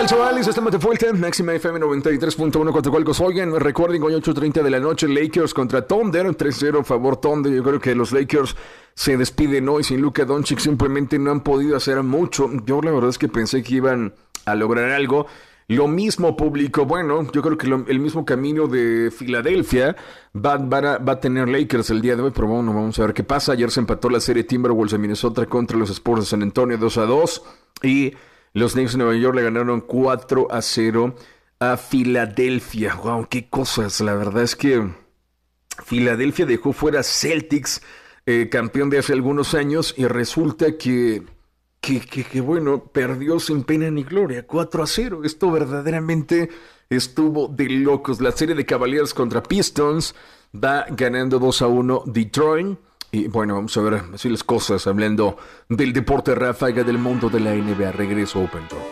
tal, chavales? Estamos de vuelta. Máxima FM 93.1 Coatzacoalcos. Oigan, recuerden, hoy 8:30 de la noche, Lakers contra Thunder. 3-0 favor Thunder. Yo creo que los Lakers se despiden hoy sin Luka Doncic. Simplemente no han podido hacer mucho. Yo la verdad es que pensé que iban a lograr algo. Lo mismo público, bueno, yo creo que el mismo camino de Filadelfia va a tener Lakers el día de hoy, pero bueno, vamos a ver qué pasa. Ayer se empató la serie Timberwolves de Minnesota contra los Spurs de San Antonio 2-2 y los Knicks de Nueva York le ganaron 4-0 a Filadelfia. Wow, qué cosas. La verdad es que Filadelfia dejó fuera a Celtics, campeón de hace algunos años, y resulta que bueno, perdió sin pena ni gloria, 4-0. Esto verdaderamente estuvo de locos. La serie de Cavaliers contra Pistons va ganando 2-1 Detroit. Y bueno, vamos a ver así las cosas, hablando del deporte ráfaga del mundo de la NBA. Regreso Open Door.